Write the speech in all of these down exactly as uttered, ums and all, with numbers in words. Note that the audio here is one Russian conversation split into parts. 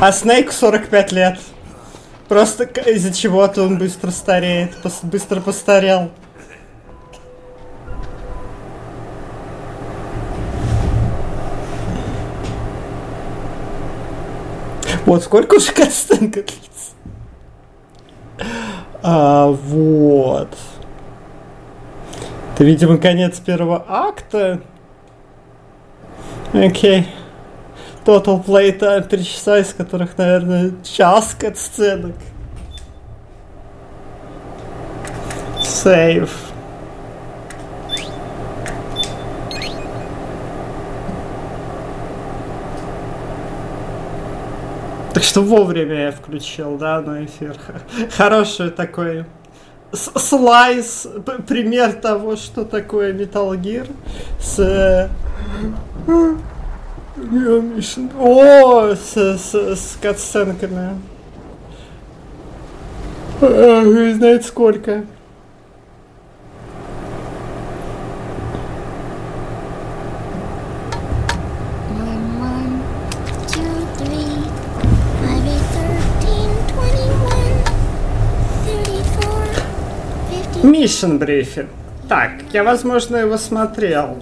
А Снейку сорок пять лет. Просто из-за чего-то он быстро стареет, пос- быстро постарел. Вот сколько уже катсценка длится. А, вот. Это, видимо, конец первого акта. Окей. Total Playtime три часа, из которых, наверное, час катсценок. Сейв. Так что вовремя я включил, да, на эфир. Хороший такой слайс, пример того, что такое Metal Gear с... О, с, с, с катсценками. Вы знаете сколько. Mission Briefing. Так, я, возможно, его смотрел.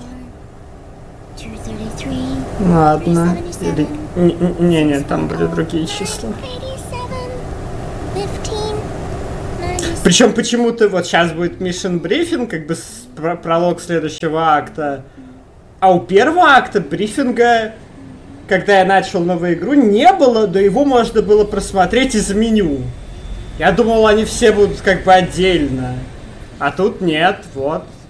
Ладно. Или... Не-не, там были другие числа. Причем почему-то вот сейчас будет Mission Briefing, как бы с, про, пролог следующего акта. А у первого акта брифинга, когда я начал новую игру, не было, да его можно было просмотреть из меню. Я думал, они все будут как бы отдельно. А тут нет, вот.